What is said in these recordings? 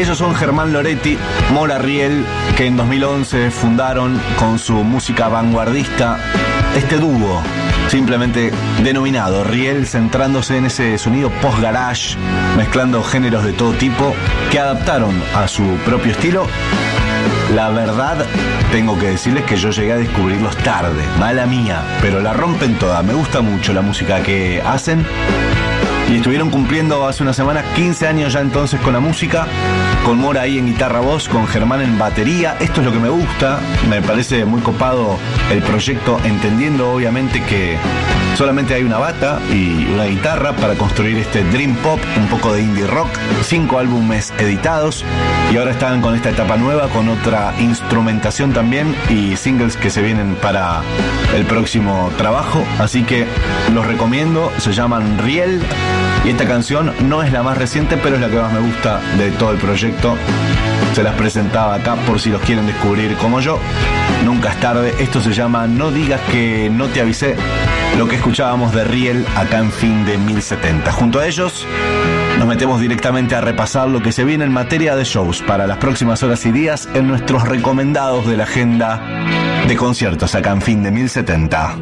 Ellos son Germán Loretti, Mora Riel, que en 2011 fundaron con su música vanguardista este dúo, simplemente denominado Riel, centrándose en ese sonido post-garage, mezclando géneros de todo tipo que adaptaron a su propio estilo. La verdad, tengo que decirles que yo llegué a descubrirlos tarde, mala mía, pero la rompen toda. Me gusta mucho la música que hacen. Y estuvieron cumpliendo hace una semana 15 años ya entonces con la música, con Mora ahí en guitarra voz, con Germán en batería. Esto es lo que me gusta, me parece muy copado el proyecto, entendiendo obviamente que solamente hay una bata y una guitarra para construir este dream pop, un poco de indie rock, 5 álbumes editados y ahora están con esta etapa nueva, con otra instrumentación también y singles que se vienen para el próximo trabajo, así que los recomiendo, se llaman Riel. Y esta canción no es la más reciente, pero es la que más me gusta de todo el proyecto. Se las presentaba acá por si los quieren descubrir como yo. Nunca es tarde. Esto se llama No digas que no te avisé. Lo que escuchábamos de Riel acá en Fin de 1070. Junto a ellos nos metemos directamente a repasar lo que se viene en materia de shows para las próximas horas y días en nuestros recomendados de la agenda de conciertos acá en Fin de 1070.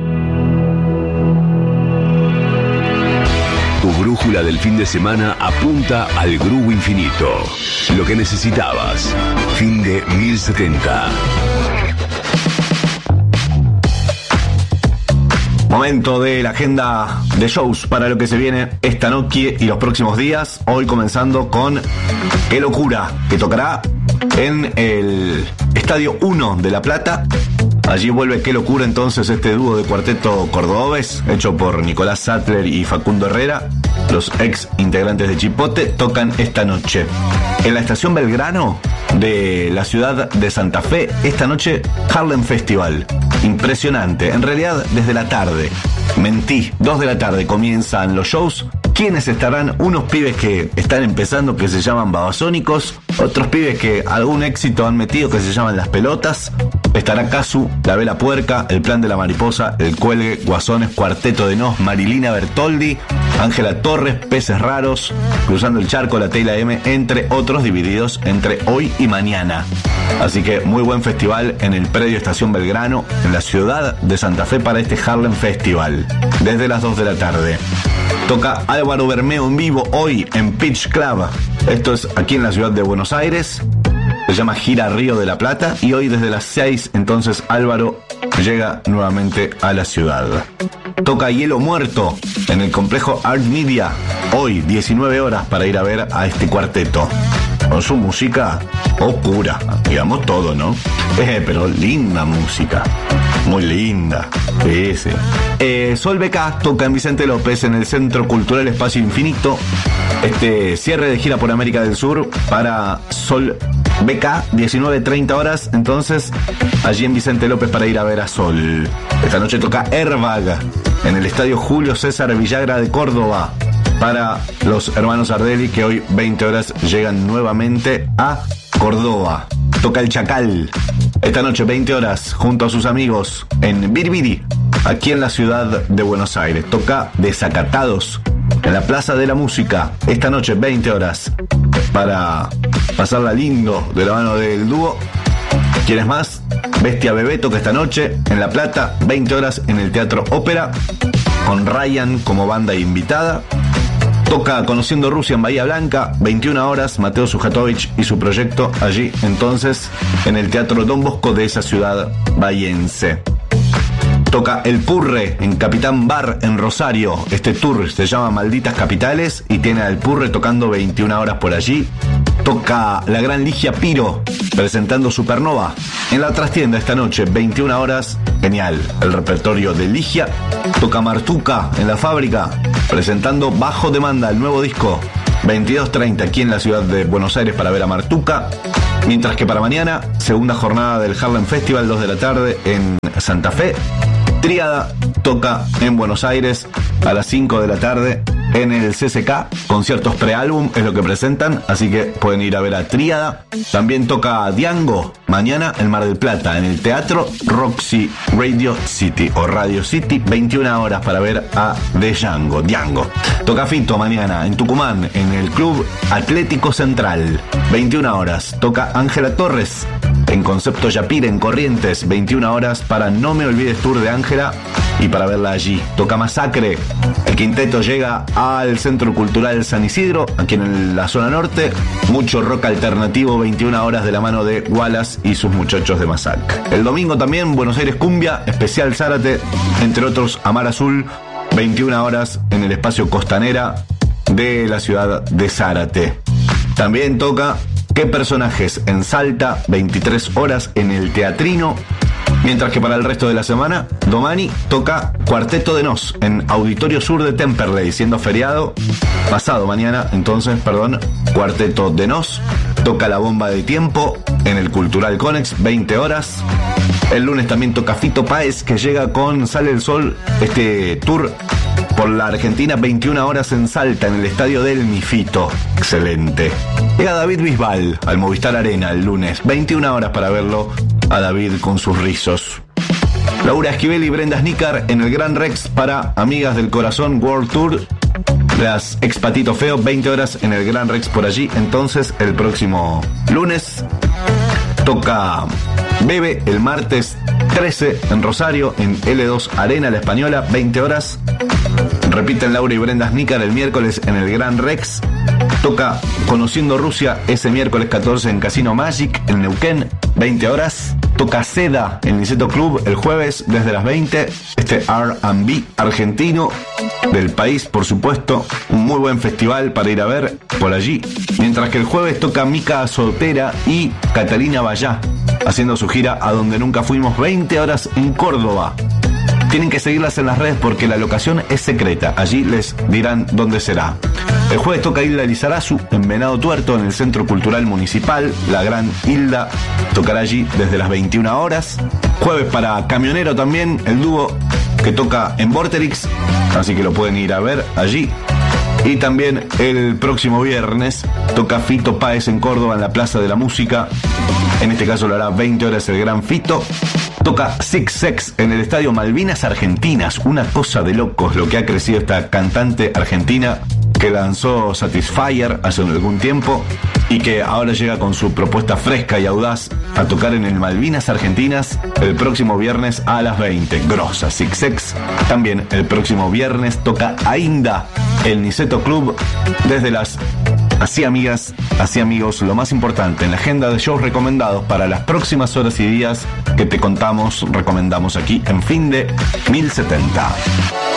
Tu brújula del fin de semana apunta al Groove Infinito. Lo que necesitabas. Fin de 1070. Momento de la agenda de shows para lo que se viene esta noche y los próximos días. Hoy comenzando con Qué Locura, que tocará en el Estadio 1 de La Plata. Allí vuelve Qué Locura entonces este dúo de cuarteto cordobés, hecho por Nicolás Sattler y Facundo Herrera. Los ex integrantes de Chipote tocan esta noche en la estación Belgrano de la ciudad de Santa Fe. Esta noche Harlem Festival, impresionante, en realidad desde la tarde, mentí, 2 de la tarde comienzan los shows. ¿Quiénes estarán? Unos pibes que están empezando que se llaman Babasónicos, otros pibes que algún éxito han metido que se llaman Las Pelotas. Estará Casu, La Vela Puerca, El Plan de la Mariposa, El Cuelgue, Guasones, Cuarteto de Nos, Marilina Bertoldi, Ángela Torres, Peces Raros, Cruzando el Charco, La Tela M, entre otros, divididos entre hoy y mañana. Así que muy buen festival en el predio Estación Belgrano, en la ciudad de Santa Fe para este Harlem Festival, desde las 2 de la tarde. Toca Álvaro Bermeo en vivo hoy en Pitch Club. Esto es aquí en la ciudad de Buenos Aires. Se llama Gira Río de la Plata y hoy desde las 6 entonces Álvaro llega nuevamente a la ciudad. Toca Hielo Muerto en el complejo Art Media hoy 19 horas para ir a ver a este cuarteto con su música oscura, digamos todo, ¿no? Pero linda música, muy linda. Sí. Sol BK toca en Vicente López en el Centro Cultural Espacio Infinito. Este cierre de gira por América del Sur para Sol BK, 19:30 horas, entonces allí en Vicente López para ir a ver a Sol. Esta noche toca Airbag en el Estadio Julio César Villagra de Córdoba para los hermanos Ardelli, que hoy 20 horas llegan nuevamente a Córdoba. Toca El Chacal esta noche 20 horas junto a sus amigos en Biribiri, aquí en la ciudad de Buenos Aires. Toca Desacatados en la Plaza de la Música esta noche 20 horas para pasarla lindo de la mano del dúo. ¿Quieres más? Bestia Bebé toca esta noche en La Plata 20 horas en el Teatro Ópera con Ryan como banda invitada. Toca Conociendo Rusia en Bahía Blanca, 21 horas, Mateo Sujatovich y su proyecto allí entonces en el Teatro Don Bosco de esa ciudad bahiense. Toca El Purre en Capitán Bar en Rosario. Este tour se llama Malditas Capitales y tiene al Purre tocando 21 horas por allí. Toca La Gran Ligia Piro presentando Supernova en la trastienda esta noche, 21 horas. Genial el repertorio de Ligia. Toca Martuca en La Fábrica presentando Bajo Demanda, el nuevo disco, 22:30 aquí en la ciudad de Buenos Aires para ver a Martuca. Mientras que para mañana, segunda jornada del Harlem Festival, 2 de la tarde en Santa Fe. Tríada toca en Buenos Aires a las 5 de la tarde en el CCK, conciertos preálbum es lo que presentan, así que pueden ir a ver a Tríada. También toca Diango mañana en Mar del Plata, en el Teatro Roxy Radio City o Radio City, 21 horas para ver a Diango. Toca Fito mañana en Tucumán, en el Club Atlético Central, 21 horas. Toca Ángela Torres en Concepto Yapir, en Corrientes, 21 horas para No Me Olvides Tour de Ángela y para verla allí. Toca Masacre. El quinteto llega al Centro Cultural San Isidro, aquí en la zona norte. Mucho rock alternativo, 21 horas de la mano de Wallace y sus muchachos de Masacre. El domingo también Buenos Aires Cumbia, especial Zárate, entre otros Amar Azul, 21 horas en el espacio Costanera de la ciudad de Zárate. También toca ¿Qué personajes? En Salta, 23 horas en el Teatrino. Mientras que para el resto de la semana, Domani toca Cuarteto de Nos en Auditorio Sur de Temperley, siendo feriado pasado mañana, entonces, Cuarteto de Nos. Toca La Bomba de Tiempo en el Cultural Conex, 20 horas. El lunes también toca Fito Páez, que llega con Sale el Sol, este tour por la Argentina, 21 horas en Salta, en el estadio del Mifito. Excelente. Llega David Bisbal al Movistar Arena el lunes, 21 horas para verlo a David con sus rizos. Laura Esquivel y Brenda Snicker en el Gran Rex para Amigas del Corazón World Tour. Las ex Patito Feo, 20 horas en el Gran Rex por allí. Entonces, el próximo lunes toca Bebe el martes 13 en Rosario, en L2 Arena La Española, 20 horas. Repiten Laura y Brenda Snicker el miércoles en el Gran Rex. Toca Conociendo Rusia ese miércoles 14 en Casino Magic en Neuquén, 20 horas. Toca Seda en Niceto Club el jueves desde las 20. Este R&B argentino del país, por supuesto. Un muy buen festival para ir a ver por allí. Mientras que el jueves toca Mica Soltera y Catalina Vallá haciendo su gira A Donde Nunca Fuimos, 20 horas en Córdoba. Tienen que seguirlas en las redes porque la locación es secreta. Allí les dirán dónde será. El jueves toca Hilda Lizarazu en Venado Tuerto, en el Centro Cultural Municipal. La gran Hilda tocará allí desde las 21 horas. Jueves para Camionero también, el dúo que toca en Vorterix, así que lo pueden ir a ver allí. Y también el próximo viernes toca Fito Páez en Córdoba, en la Plaza de la Música. En este caso lo hará 20 horas el gran Fito. Toca Six Sex en el Estadio Malvinas Argentinas. Una cosa de locos lo que ha crecido esta cantante argentina que lanzó Satisfyer hace algún tiempo y que ahora llega con su propuesta fresca y audaz a tocar en el Malvinas Argentinas el próximo viernes a las 20. Grosa Six Sex. También el próximo viernes toca Ainda el Niceto Club desde las... Así amigas, así amigos, lo más importante en la agenda de shows recomendados para las próximas horas y días que te contamos, recomendamos aquí en Fin de 1070.